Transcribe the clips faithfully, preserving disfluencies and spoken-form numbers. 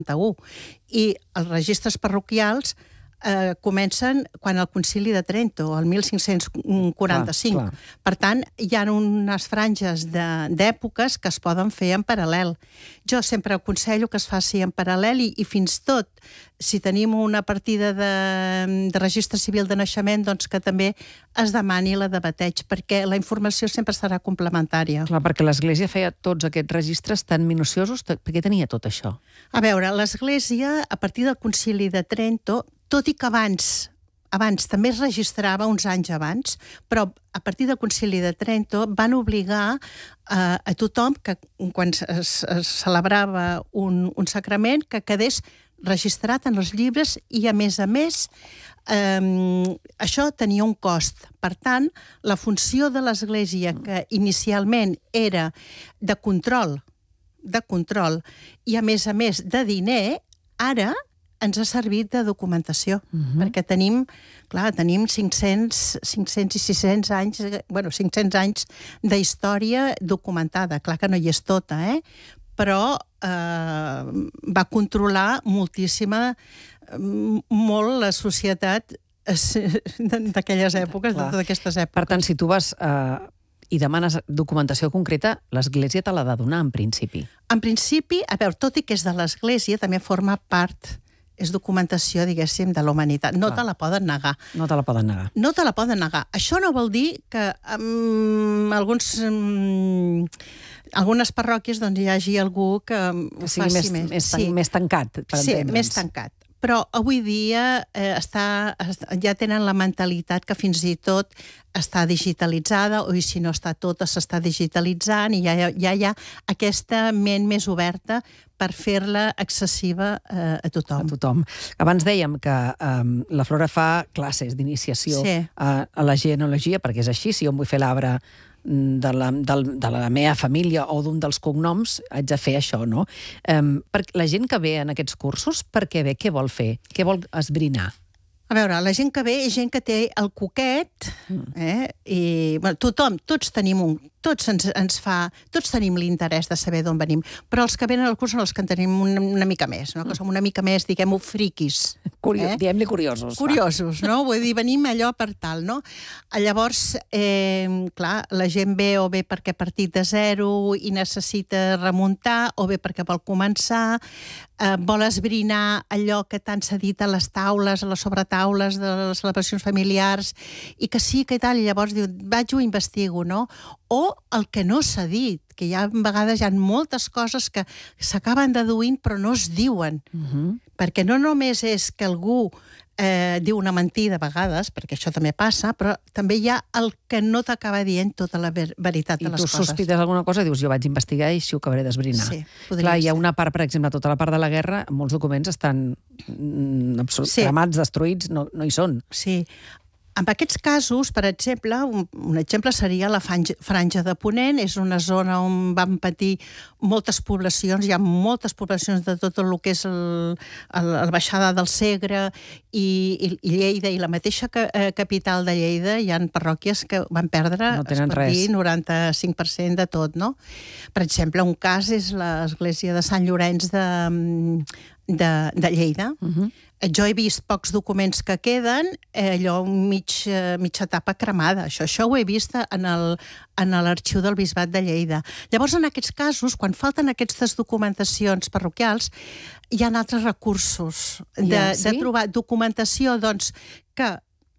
I els registres parroquials eh, comencen quan el Concili de Trento, el mil cinc-cents quaranta-cinc. Clar, clar. Per tant, hi ha unes franges d'èpoques que es poden fer en paral·lel. Jo sempre aconsello que es faci en paral·lel i, i fins tot, si tenim una partida de, de registre civil de naixement, doncs que també es demani la de bateig, perquè la informació sempre serà complementària. Clar, perquè l'Església feia tots aquests registres tan minuciosos. Per què tenia tot això? A veure, l'Església, a partir del Concili de Trento, tot i que abans, abans també es registrava uns anys abans, però a partir del Concili de Trento van obligar eh, a tothom que quan es, es celebrava un, un sacrament que quedés registrat en els llibres i, a més a més, eh, això tenia un cost. Per tant, la funció de l'Església, que inicialment era de control, de control i, a més a més, de diner, ara ens ha servit de documentació, uh-huh. perquè tenim, clar, tenim cinc-cents, cinc-cents i sis-cents anys, bueno, cinc-cents anys d'història documentada. Clar que no hi és tota, eh? Però eh, va controlar moltíssima, molt la societat d'aquelles èpoques, de totes aquestes èpoques. Per tant, si tu vas eh, i demanes documentació concreta, l'Església te l'ha de donar, en principi. En principi, a veure, tot i que és de l'Església, també forma part, és documentació, diguéssim, de la humanitat. No te la poden negar. No te la poden negar. No te la poden negar. Això no vol dir que um, alguns... Um, algunes parròquies doncs, hi hagi algú que ho sigui faci més, més. Més, sí. més tancat, per sí, entendre'ns. més tancat. Però avui dia eh, està, ja tenen la mentalitat que fins i tot està digitalitzada, o si no està tota, s'està digitalitzant, i ja, ja hi ha aquesta ment més oberta per fer-la excessiva eh, a tothom. A tothom. Abans dèiem que eh, la Flora fa classes d'iniciació sí. a, a la genealogia, perquè és així, si jo em vull fer l'arbre de la, de, de la meva família o d'un dels cognoms, haig de fer això, no? Um, per, la gent que ve en aquests cursos, per què ve? Què vol fer? Què vol esbrinar? A veure, la gent que ve és gent que té el coquet, eh? I bueno, tothom, tots tenim un... Tots ens, ens fa... Tots tenim l'interès de saber d'on venim, però els que venen al curs són els que en tenim una, una mica més, no? Que som una mica més, diguem-ho, friquis. Curio, eh? Diguem-li curiosos. Curiosos, no? Vull dir, venim allò per tal, no? Llavors, eh, clar, la gent ve o bé perquè ha partit de zero i necessita remuntar, o bé perquè vol començar, eh, vol esbrinar allò que tant s'ha dit a les taules, a les sobretaules de les celebracions familiars, i que sí, que tal, i llavors diu, vaig ho investigo, no? O el que no s'ha dit, que hi ha, a vegades hi ha moltes coses que s'acaben deduint però no es diuen. Uh-huh. Perquè no només és que algú eh, diu una mentida a vegades, perquè això també passa, però també hi ha el que no t'acaba dient tota la ver veritat de I les coses. I tu sospites alguna cosa, dius, jo vaig investigar i així ho acabaré d'esbrinar. Sí, podria Clar, ser. hi ha una part, per exemple, tota la part de la guerra, molts documents estan mm, sí. cremats, destruïts, no, no hi són. Sí. En aquests casos, per exemple, un, un exemple seria la franja, franja de Ponent, és una zona on van patir moltes poblacions, hi ha moltes poblacions de tot el que és el, el, la baixada del Segre i, i, i Lleida, i la mateixa ca, eh, capital de Lleida, hi ha parròquies que van perdre, no es pot res. dir, noranta-cinc per cent de tot, no? Per exemple, un cas és l'església de Sant Llorenç de, de, de Lleida. Uh-huh. Jo he vist pocs documents que queden, eh, allò mig, eh, mitja etapa cremada. Això, això ho he vist en el, en l'arxiu del Bisbat de Lleida. Llavors, en aquests casos, quan falten aquestes documentacions parroquials, hi ha altres recursos de, ja, sí? de trobar documentació doncs, que,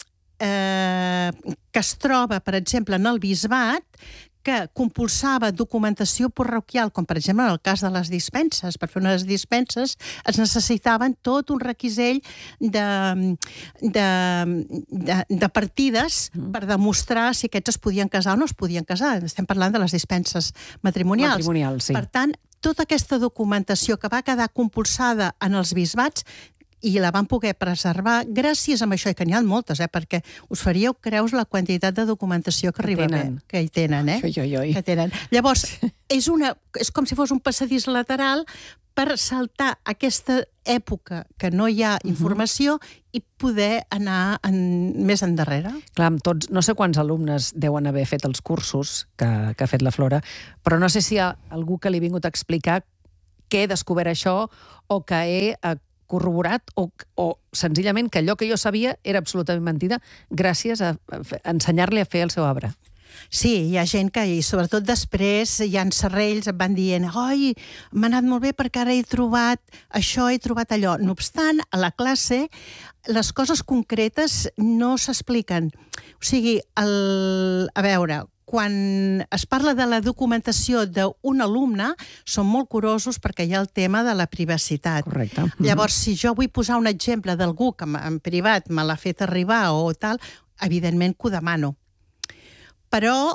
eh, que es troba, per exemple, en el Bisbat, que compulsava documentació parroquial, com per exemple en el cas de les dispenses. Per fer unes dispenses es necessitaven tot un requisell de, de, de, de partides mm. per demostrar si aquests es podien casar o no es podien casar. Estem parlant de les dispenses matrimonials. Matrimonials, sí. Per tant, tota aquesta documentació que va quedar compulsada en els bisbats i la van poder preservar gràcies a això, i que n'hi ha moltes, eh, perquè us faríeu creus la quantitat de documentació que, que arriba bé, que hi tenen, eh? Oi, oi, oi. Que tenen. Llavors, és, una, és com si fos un passadís lateral per saltar aquesta època que no hi ha informació uh-huh. i poder anar en, més endarrere. Clar, amb tots, no sé quants alumnes deuen haver fet els cursos que, que ha fet la Flora, però no sé si hi ha algú que li ha vingut a explicar que he descobert això o que he eh, corroborat o, o senzillament que allò que jo sabia era absolutament mentida gràcies a, a ensenyar-li a fer el seu arbre. Sí, hi ha gent que, i sobretot després, hi ha serrells, et van dient oi, m'ha anat molt bé perquè ara he trobat això, he trobat allò. No obstant, a la classe, les coses concretes no s'expliquen. O sigui, el, a veure, quan es parla de la documentació d'un alumne, són molt curosos perquè hi ha el tema de la privacitat. Correcte. Llavors, si jo vull posar un exemple d'algú que en privat me l'ha fet arribar o tal, evidentment que ho demano. Però,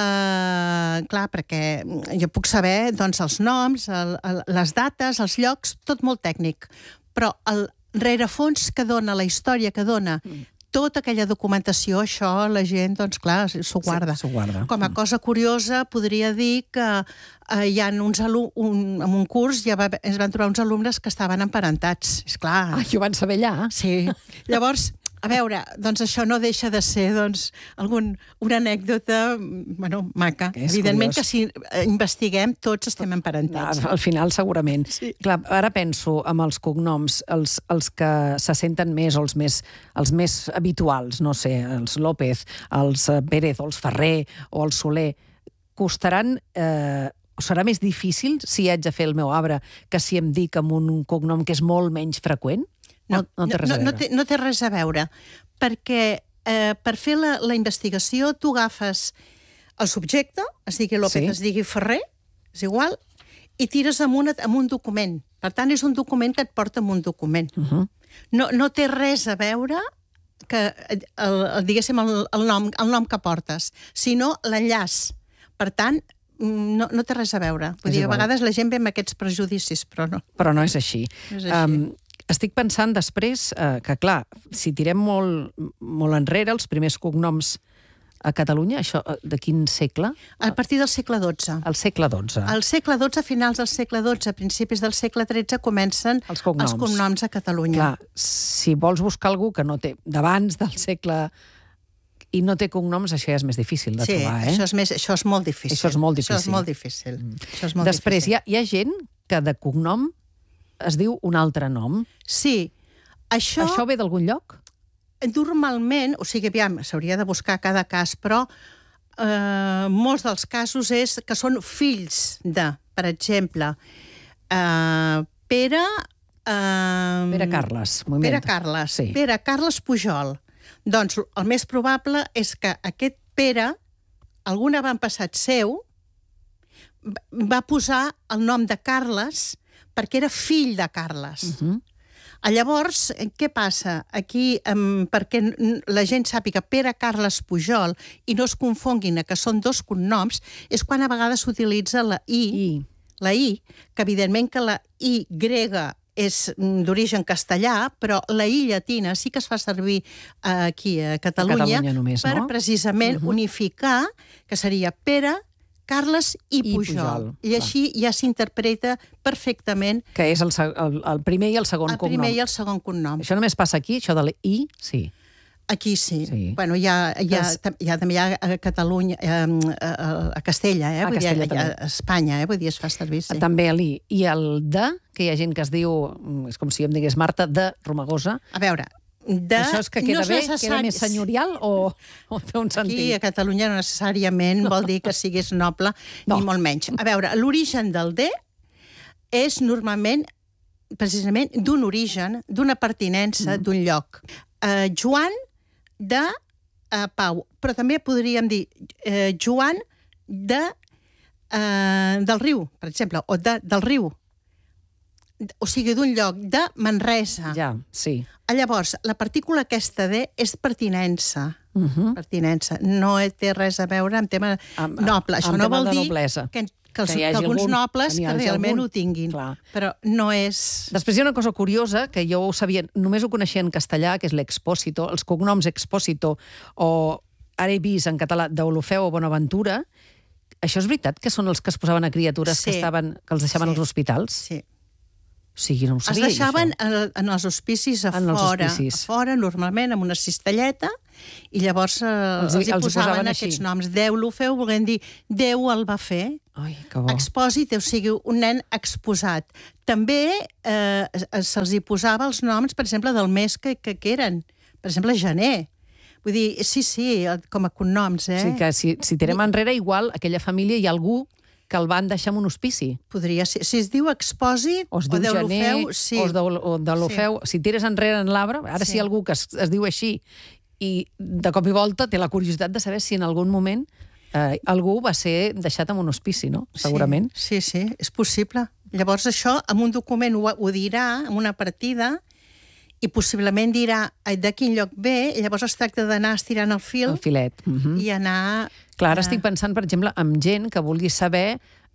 eh, clar, perquè jo puc saber doncs, els noms, el, el, les dates, els llocs, tot molt tècnic. Però el rerefons que dona, la història que dona, mm. tota aquella documentació, això la gent, doncs clar, s'ho guarda. Sí, s'ho guarda. Com a cosa curiosa, podria dir que eh, hi ha uns alumnes, un, en un curs ja va, es van trobar uns alumnes que estaven emparentats. Esclar. Ah, i ho van saber allà? Sí. Llavors, a veure, doncs això no deixa de ser doncs, algun, una anècdota bueno, maca. Evidentment curiós. que si investiguem tots estem emparentats. Al final segurament. Sí. Clar, ara penso amb els cognoms, els, els que se senten més o els més, els més habituals, no sé, els López, els Pérez o els Ferrer o els Soler, costaran... Eh, serà més difícil si haig de fer el meu arbre que si em dic amb un cognom que és molt menys freqüent? No, no, té res a veure. No, no, té, no té res a veure, perquè eh, per fer la, la investigació tu agafes el subjecte, es digui López, sí. es digui Ferrer, és igual, i tires amunt amb un document. Per tant, és un document que et porta amb un document. Uh -huh. no, no té res a veure que, el, el, diguéssim, el, el, nom, el nom que portes, sinó l'enllaç. Per tant, no, no té res a veure. Vull dir, a vegades la gent ve amb aquests prejudicis, però no. Però no és així. No és així. Um, Estic pensant després eh, que, clar, si tirem molt, molt enrere, els primers cognoms a Catalunya, això de quin segle? A partir del segle dotze. El segle dotze. Al segle dotze, a finals del segle dotze, a principis del segle tretze, comencen els cognoms, els cognoms a Catalunya. Clar, si vols buscar algú que no té, d'abans del segle i no té cognoms, això ja és més difícil de sí, trobar, eh? Sí, això és, més, això és molt difícil. Això és molt difícil. Això és molt difícil. Mm. Això és molt Després, difícil. Hi, ha, hi ha gent que de cognom es diu un altre nom. Sí. Això, això ve d'algun lloc? Normalment, o sigui, aviam, s'hauria de buscar cada cas, però eh, molts dels casos és que són fills de, per exemple, eh, Pere... Eh, Pere Carles. Moment. Pere Carles. Sí. Pere Carles Pujol. Doncs el més probable és que aquest Pere, algun avantpassat seu, va posar el nom de Carles perquè era fill de Carles. Uh -huh. Llavors, què passa? Aquí, um, perquè la gent sàpiga Pere Carles Pujol i no es confonguin que són dos cognoms, és quan a vegades s'utilitza la I, I, la I, que evidentment que la I grega és d'origen castellà, però la I llatina sí que es fa servir aquí a Catalunya, a Catalunya només, per no? precisament uh -huh. unificar, que seria Pere, Carles i Pujol. I, Pujol, I així ja s'interpreta perfectament... Que és el, el, el primer i el segon el cognom. El primer i el segon cognom. Això només passa aquí, això de l'I, sí. Aquí sí. sí. Bueno, hi ha, hi ha, hi ha, també hi ha a Catalunya, a, a, a Castella, eh? A Vull Castella dir, a, a Espanya, eh? Vull dir, es fa servir, sí. També l'I. I el de, que hi ha gent que es diu, és com si em digués Marta, de Romagosa. A veure... De, Això és que queda no bé, necessari... queda més senyorial o, o té un sentit? Aquí a Catalunya no necessàriament no. vol dir que siguis noble, no. ni molt menys. A veure, l'origen del D és normalment, precisament, d'un origen, d'una pertinença, mm. d'un lloc. Uh, Joan de uh, Pau, però també podríem dir uh, Joan de, uh, del Riu, per exemple, o de, del Riu. O sigui, d'un lloc de Manresa. Ja, sí. Llavors, la partícula aquesta de és pertinença. Uh -huh. Pertinença. No té res a veure amb tema amb, noble. Això amb no vol dir noblesa. que, que, els, que, que alguns algun, nobles que, que realment algun. ho tinguin. Clar. Però no és... Després hi ha una cosa curiosa, que jo ho sabia, només ho coneixia en castellà, que és l'Expósito, els cognoms Expósito, o ara he vist en català d'Olofeu o Bonaventura. Això és veritat que són els que es posaven a criatures sí. que, estaven, que els deixaven sí. als hospitals? Sí. O sigui, no ho sabia, es deixaven això. en els hospicis a en fora, els hospicis. a fora, normalment, amb una cistelleta, i llavors eh, els, els hi els posaven posaven aquests així. noms. Déu l'ho feu, volent dir Déu el va fer. Ai, que bo. Expòsit, o sigui, un nen exposat. També eh, se'ls hi posava els noms, per exemple, del mes que, que, que eren. Per exemple, gener. Vull dir, sí, sí, com a cognoms, eh? O sigui que si, si tirem enrere, igual, aquella família hi ha algú que el van deixar en un hospici. Podria ser. Si es diu Expòsit O es o diu gener, Deulofeu, sí. o es de, o de l'Ofeu. Sí. Si tires enrere en l'arbre, ara sí. Si hi ha algú que es, es diu així i de cop i volta té la curiositat de saber si en algun moment eh, algú va ser deixat en un hospici, no? Segurament. Sí, sí, sí, és possible. Llavors això, en un document ho, ho dirà, en una partida, i possiblement dirà de quin lloc ve, i llavors es tracta d'anar estirant el fil el filet. Uh-huh. i anar... Clar, ara estic pensant, per exemple, en gent que vulgui saber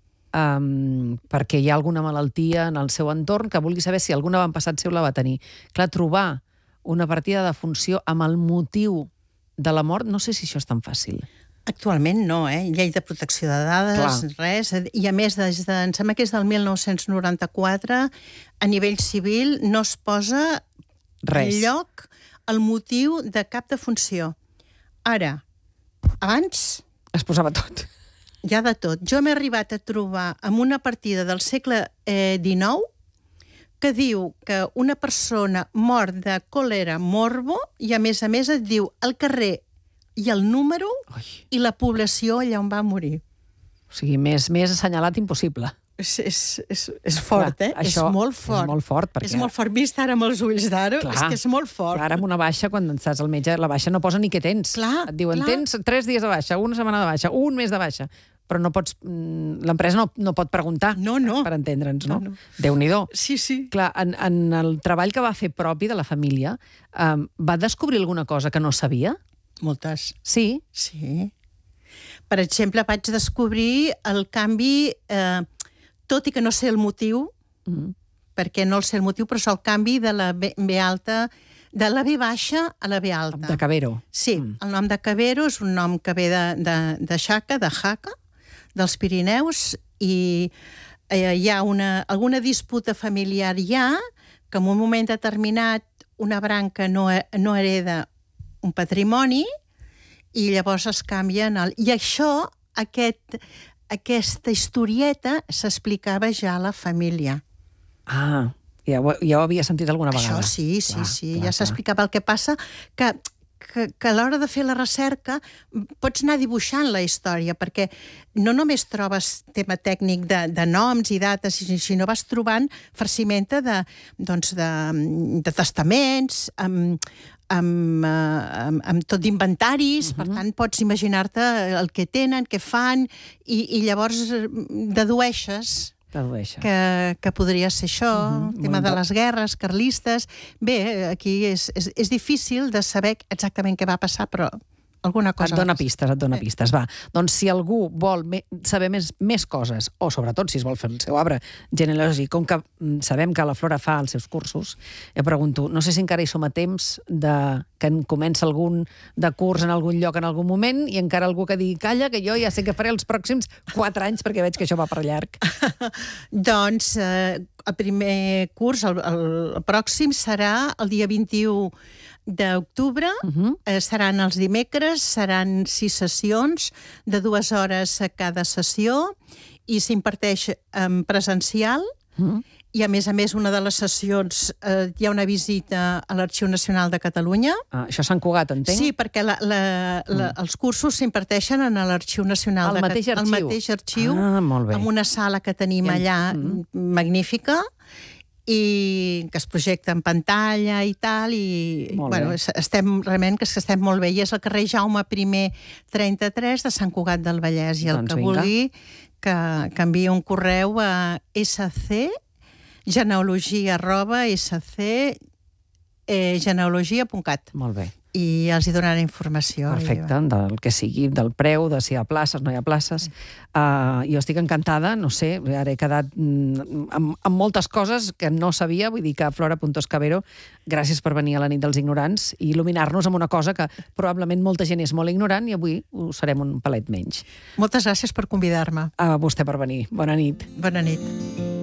um, perquè hi ha alguna malaltia en el seu entorn, que vulgui saber si algun avantpassat seu la va tenir. Clar, trobar una partida de funció amb el motiu de la mort, no sé si això és tan fàcil. Actualment no, eh? Llei de protecció de dades, Clar. Res. I a més, des de, em sembla que és del mil nou-cents noranta-quatre, a nivell civil no es posa Res. lloc el motiu de cap de funció. Ara, abans... Es posava tot. Hi ha de tot. Jo m'he arribat a trobar amb una partida del segle eh, dinou que diu que una persona mort de còlera morbo i, a més a més, et diu el carrer i el número Ai. i la població allà on va morir. O sigui, més, més assenyalat impossible. És, és, és, és fort, Clar, eh? això és molt fort. És molt fort, perquè... És molt fort. Vist ara amb els ulls d'ara, és que és molt fort. Clar, amb una baixa, quan estàs al metge, la baixa no posa ni què tens. Clar, Et diuen, clar. tens tres dies de baixa, una setmana de baixa, un mes de baixa. Però no pots... L'empresa no, no pot preguntar. No, no. Per entendre'ns, no? No, no. Déu-n'hi-do. Sí, sí. Clar, en, en el treball que va fer propi de la família, um, va descobrir alguna cosa que no sabia? Moltes. Sí? Sí. Per exemple, vaig descobrir el canvi, eh, tot i que no sé el motiu, Mm. perquè no el sé el motiu, però és el canvi de la B, B alta, de la B baixa a la B alta. De Cabero. Sí, Mm. el nom de Cabero és un nom que ve de, de, de Jaca, de Jaca, dels Pirineus, i eh, hi ha una, alguna disputa familiar ja, que en un moment determinat una branca no, no hereda un patrimoni, i llavors es canvien... El... I això, aquest, aquesta historieta, s'explicava ja a la família. Ah, ja ho, ja ho havia sentit alguna vegada. Això sí, sí, Clar, sí, clar, ja s'explicava. El que passa que, que, que a l'hora de fer la recerca pots anar dibuixant la història, perquè no només trobes tema tècnic de, de noms i dates, sinó vas trobant farcimenta de, doncs de, de testaments, amb, amb, amb, amb tot d'inventaris, uh-huh. Per tant, pots imaginar-te el que tenen, què fan, i, i llavors dedueixes que, que podria ser això, uh-huh. El tema de les guerres carlistes. Bé, aquí és, és, és difícil de saber exactament què va passar, però alguna cosa... Et dona pistes, et dona pistes. Va, doncs si algú vol me, saber més, més coses, o sobretot si es vol fer el seu arbre genealògic, com que sabem que la Flora fa els seus cursos, jo pregunto, no sé si encara hi som a temps de que en comença algun de curs en algun lloc en algun moment i encara algú que digui, calla, que jo ja sé què faré els pròxims quatre anys perquè veig que això va per llarg. Doncs eh, el primer curs, el, el, el pròxim, serà el dia vint-i-u d'octubre, uh-huh. eh, seran els dimecres, seran sis sessions de dues hores a cada sessió i s'imparteix en presencial uh-huh. I, a més a més, una de les sessions eh, hi ha una visita a l'Arxiu Nacional de Catalunya. Ah, això a Sant Cugat, entenc? Sí, perquè la, la, la, mm. els cursos s'imparteixen en l'Arxiu Nacional el de mateix arxiu. El mateix arxiu, ah, molt bé. Amb una sala que tenim allà mm. magnífica, i que es projecta en pantalla i tal, i bueno, estem realment que estem molt bé. I és el carrer Jaume I trenta-tres de Sant Cugat del Vallès. I el doncs que vinga. Vulgui que, que enviï un correu a sc genealogia arroba sc genealogia punt cat. Molt bé. I els hi donarà informació. Perfecte, del que sigui, del preu, de si hi ha places, no hi ha places. Uh, jo estic encantada, no sé, ara he quedat mm, amb, amb moltes coses que no sabia, vull dir que Flora Puntos Cabero, gràcies per venir a la nit dels ignorants i il·luminar-nos amb una cosa que probablement molta gent és molt ignorant i avui ho serem un palet menys. Moltes gràcies per convidar-me. A vostè per venir. Bona nit. Bona nit.